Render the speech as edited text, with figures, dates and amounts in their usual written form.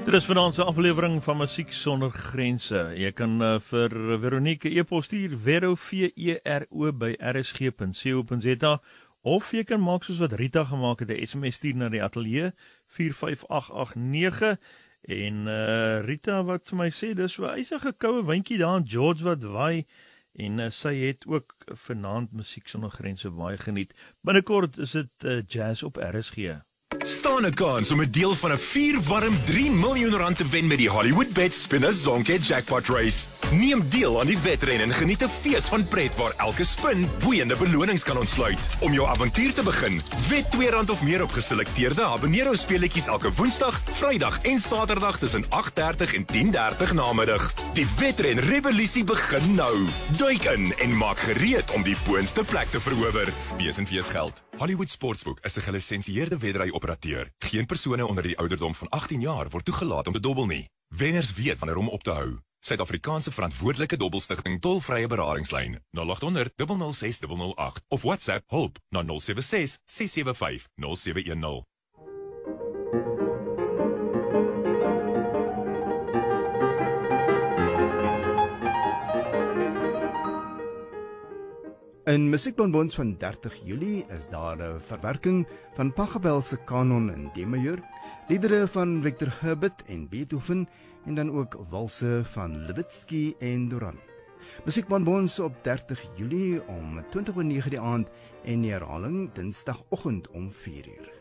Dit is vanaand se aflewering van Musiek Sonder Grense. Jy kan vir Veronique e-pos stuur vero@rsg.co.za of jy kan maak soos wat Rita gemaak het, 'n SMS stuur na die ateljee 45889 en Rita wat vir my sê dis so 'n ysige koue windjie daar in George wat waai en sy het ook vanaand Musiek Sonder Grense baie geniet. Binnekort is dit jazz op RSG. Staan 'n kans om 'n deel van 'n 4 warm R3 miljoen te wen met die Hollywood Bet Spinner Zonke Jackpot Race. Neem deel aan die wedren en geniet 'n fees van pret waar elke spin boeiende belonings kan ontsluit. Om jou avontuur te begin, wed R2 of meer op geselekteerde habanero speletjies elke Woensdag, Vrydag en Saterdag tussen 8:30 en 10:30 namiddag. Die wedren revolusie begin nou. Duik in en maak gereed om die boonste plek te verower. Wees en wees geld. Hollywood Sportsbook is 'n gelisensieerde wedry-operateur. Geen persone onder die ouderdom van 18 jaar word toegelaat om te dobbel nie. Wenners weet wanneer om op te hou. Suid-Afrikaanse verantwoordelike dobbelstigting tolvrye beradingslyn 0800 006 008 of WhatsApp hulp na 076 675 0710. In Musiekbonbons van 30 Julie is daar 'n verwerking van Pachelbel se kanon in D-majeur, liedere van Victor Herbert en Beethoven en dan ook walse van Levitsky en Durand. Musiekbonbons op 30 Julie om 20:09 die aand en die herhaling Dinsdagoggend om 4 uur.